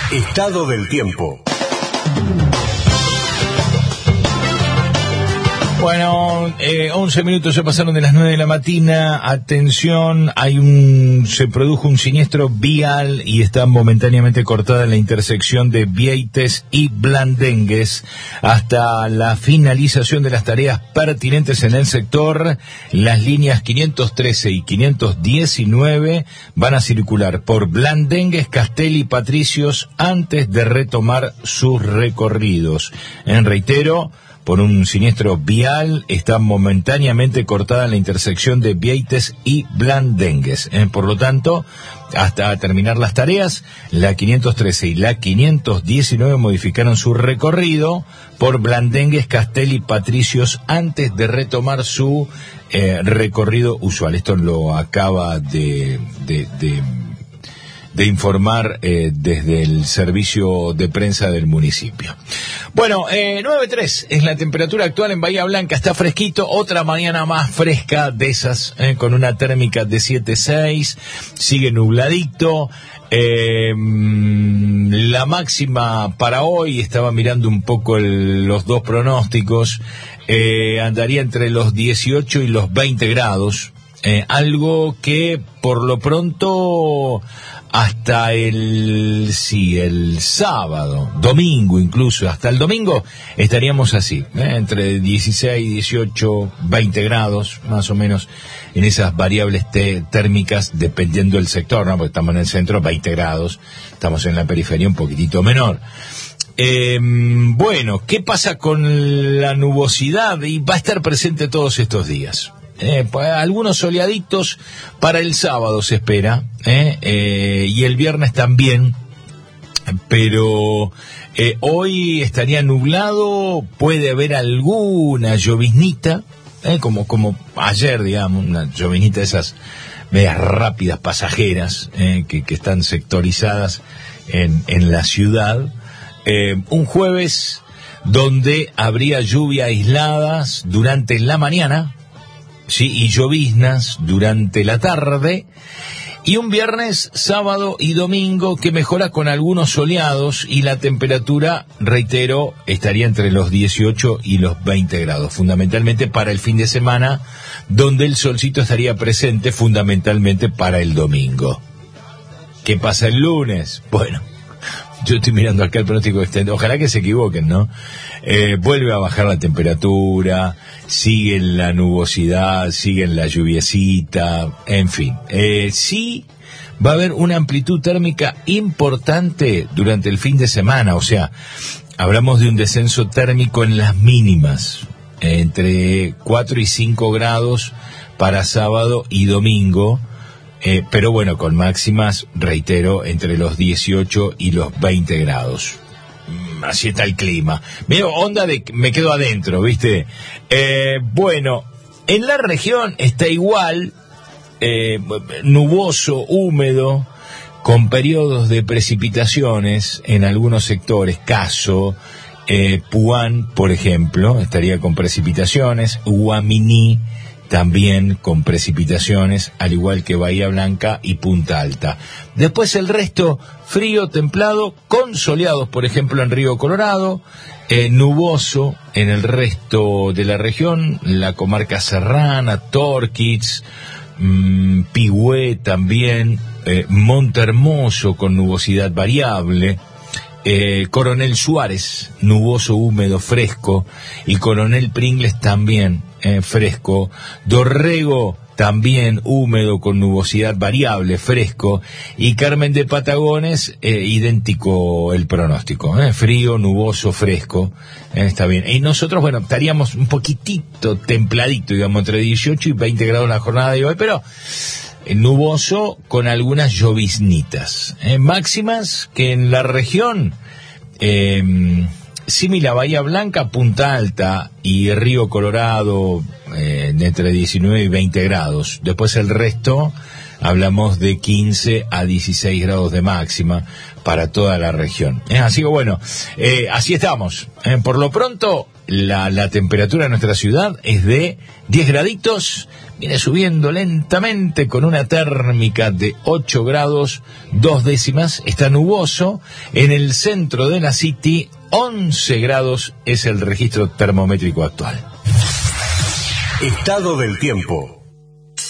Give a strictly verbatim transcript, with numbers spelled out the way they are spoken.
Estado del tiempo. Bueno, eh, once minutos se pasaron de las nueve de la mañana. Atención, hay un, se produjo un siniestro vial y está momentáneamente cortada la intersección de Vieites y Blandengues hasta la finalización de las tareas pertinentes en el sector. Las líneas quinientos trece y quinientos diecinueve van a circular por Blandengues, Castelli y Patricios antes de retomar sus recorridos. En reitero, por un siniestro vial está momentáneamente cortada la intersección de Vieites y Blandengues. Eh, por lo tanto, hasta terminar las tareas, la quinientos trece y la quinientos diecinueve modificaron su recorrido por Blandengues, Castelli y Patricios antes de retomar su eh, recorrido usual. Esto lo acaba de... de, de de informar eh, desde el servicio de prensa del municipio. Bueno, eh, nueve tres es la temperatura actual en Bahía Blanca, está fresquito, otra mañana más fresca de esas, eh, con una térmica de siete seis, sigue nubladito. Eh, la máxima para hoy, estaba mirando un poco el, los dos pronósticos, eh, andaría entre los dieciocho y los veinte grados, eh, algo que por lo pronto hasta el, sí, el sábado, domingo incluso, hasta el domingo estaríamos así, ¿eh? entre dieciséis, dieciocho, veinte grados, más o menos, en esas variables te, térmicas, dependiendo del sector, ¿no? Porque estamos en el centro, veinte grados, estamos en la periferia un poquitito menor. Eh, bueno, ¿qué pasa con la nubosidad? Y va a estar presente todos estos días. Eh, pues, algunos soleaditos para el sábado se espera, eh, eh, y el viernes también, pero eh, hoy estaría nublado, puede haber alguna lloviznita, eh, como como ayer, digamos, una lloviznita de esas medias rápidas pasajeras, eh, que, que están sectorizadas en, en la ciudad. Eh, un jueves donde habría lluvias aisladas durante la mañana, sí, y lloviznas durante la tarde, y un viernes, sábado y domingo que mejora con algunos soleados, y la temperatura, reitero, estaría entre los dieciocho y los veinte grados, fundamentalmente para el fin de semana, donde el solcito estaría presente fundamentalmente para el domingo. ¿Qué pasa el lunes? Bueno, yo estoy mirando acá el pronóstico extendido, ojalá que se equivoquen, ¿no? Eh, vuelve a bajar la temperatura, sigue la nubosidad, sigue la lluviecita, en fin. Eh, sí va a haber una amplitud térmica importante durante el fin de semana, o sea, hablamos de un descenso térmico en las mínimas, eh, entre cuatro y cinco grados para sábado y domingo. Eh, pero bueno, con máximas, reitero, entre los dieciocho y los veinte grados. Así está el clima. Medio onda de me quedo adentro, ¿viste? Eh, bueno, en la región está igual, eh, nuboso, húmedo, con periodos de precipitaciones en algunos sectores. Caso, eh, Puan, por ejemplo, estaría con precipitaciones. Guaminí, también con precipitaciones, al igual que Bahía Blanca y Punta Alta. Después el resto, frío, templado, con soleados, por ejemplo, en Río Colorado, eh, nuboso en el resto de la región, la comarca serrana, Torquídez, mmm, Pigüé también, eh, Montehermoso con nubosidad variable, Eh, Coronel Suárez, nuboso, húmedo, fresco, y Coronel Pringles también, eh, fresco. Dorrego también húmedo con nubosidad variable, fresco, y Carmen de Patagones, eh, idéntico el pronóstico, eh, frío, nuboso, fresco, eh, está bien. Y nosotros, bueno, estaríamos un poquitito templadito, digamos, entre dieciocho y veinte grados en la jornada de hoy, pero nuboso con algunas lloviznitas, eh, máximas que en la región, eh, similar a Bahía Blanca, Punta Alta y Río Colorado, eh, de entre diecinueve y veinte grados. Después el resto, hablamos de quince a dieciséis grados de máxima para toda la región. Eh, así que bueno, eh, así estamos. Eh, por lo pronto, la, la temperatura de nuestra ciudad es de diez graditos, viene subiendo lentamente con una térmica de ocho grados, dos décimas, está nuboso. En el centro de la City, once grados es el registro termométrico actual. Estado del tiempo.